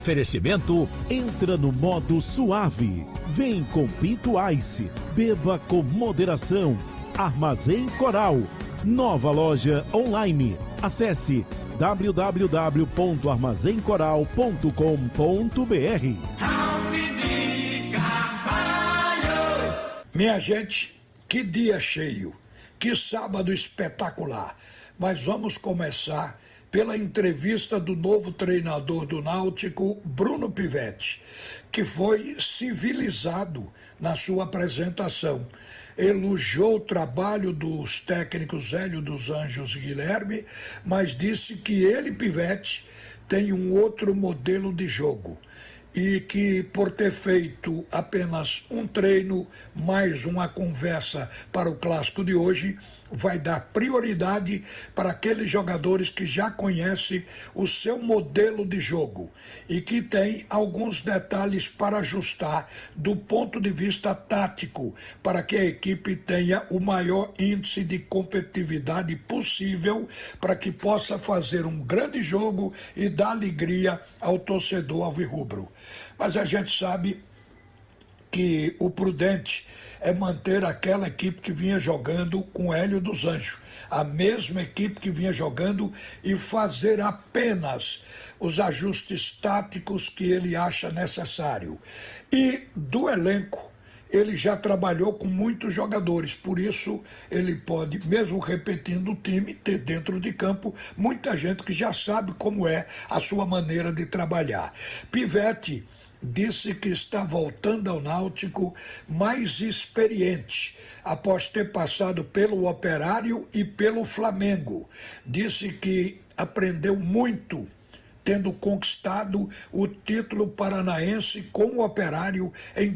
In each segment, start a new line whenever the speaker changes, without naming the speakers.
Oferecimento, entra no modo suave. Vem com Pinto Ice. Beba com moderação. Armazém Coral. Nova loja online. Acesse www.armazencoral.com.br.
Minha gente, que dia cheio, que sábado espetacular. Mas vamos começar pela entrevista do novo treinador do Náutico, Bruno Pivetti, que foi civilizado na sua apresentação. Elogiou o trabalho dos técnicos Hélio dos Anjos e Guilherme, mas disse que ele, Pivetti, tem um outro modelo de jogo e que, por ter feito apenas um treino, mais uma conversa para o clássico de hoje, vai dar prioridade para aqueles jogadores que já conhecem o seu modelo de jogo e que tem alguns detalhes para ajustar do ponto de vista tático, para que a equipe tenha o maior índice de competitividade possível, para que possa fazer um grande jogo e dar alegria ao torcedor alvirrubro. Mas a gente sabe que o prudente é manter aquela equipe que vinha jogando com Hélio dos Anjos, a mesma equipe que vinha jogando, e fazer apenas os ajustes táticos que ele acha necessário. E do elenco, ele já trabalhou com muitos jogadores, por isso ele pode, mesmo repetindo o time, ter dentro de campo muita gente que já sabe como é a sua maneira de trabalhar. Pivetti disse que está voltando ao Náutico mais experiente, após ter passado pelo Operário e pelo Flamengo. Disse que aprendeu muito, tendo conquistado o título paranaense com o Operário em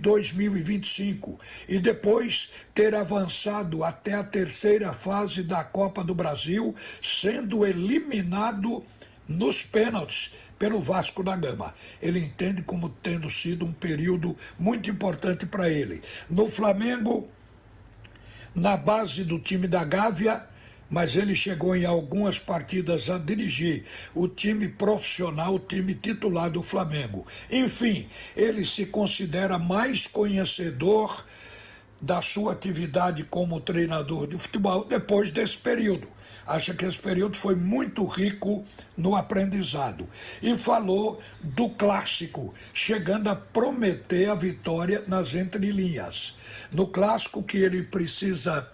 2025 e depois ter avançado até a terceira fase da Copa do Brasil, sendo eliminado nos pênaltis pelo Vasco da Gama. Ele entende como tendo sido um período muito importante para ele. No Flamengo, na base do time da Gávea, mas ele chegou em algumas partidas a dirigir o time profissional, o time titular do Flamengo. Enfim, ele se considera mais conhecedor da sua atividade como treinador de futebol depois desse período. Acha que esse período foi muito rico no aprendizado. E falou do clássico, chegando a prometer a vitória nas entrelinhas. No clássico que ele precisa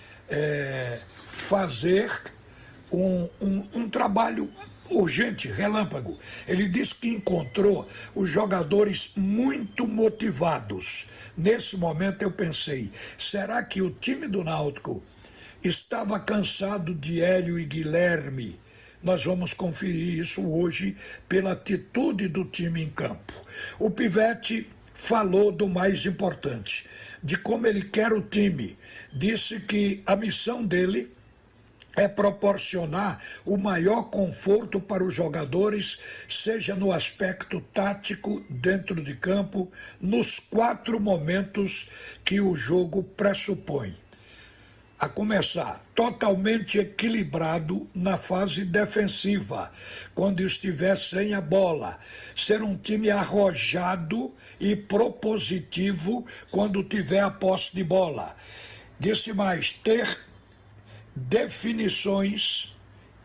fazer um trabalho urgente, relâmpago. Ele disse que encontrou os jogadores muito motivados. Nesse momento eu pensei, será que o time do Náutico estava cansado de Hélio e Guilherme? Nós vamos conferir isso hoje pela atitude do time em campo. O Pivetti falou do mais importante, de como ele quer o time. Disse que a missão dele é proporcionar o maior conforto para os jogadores, seja no aspecto tático, dentro de campo, nos 4 momentos que o jogo pressupõe. A começar, totalmente equilibrado na fase defensiva, quando estiver sem a bola. Ser um time arrojado e propositivo quando tiver a posse de bola. Disse mais, ter definições,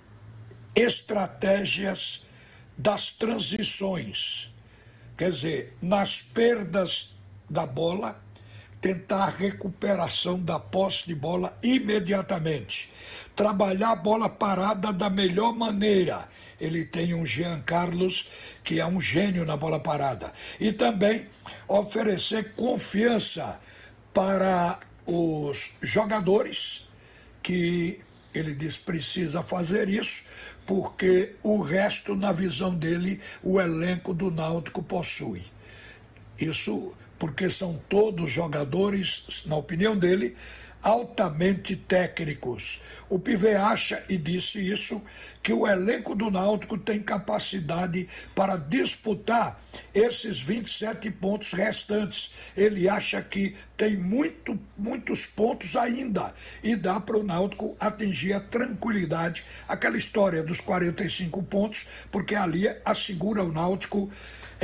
estratégias das transições. Quer dizer, nas perdas da bola, tentar a recuperação da posse de bola imediatamente. Trabalhar a bola parada da melhor maneira. Ele tem um Jean Carlos, que é um gênio na bola parada. E também oferecer confiança para os jogadores, que ele diz precisa fazer isso, porque o resto, na visão dele, o elenco do Náutico possui. Isso porque são todos jogadores, na opinião dele, altamente técnicos. O Pivet acha, e disse isso, que o elenco do Náutico tem capacidade para disputar esses 27 pontos restantes. Ele acha que tem muitos pontos ainda e dá para o Náutico atingir a tranquilidade, aquela história dos 45 pontos, porque ali assegura o Náutico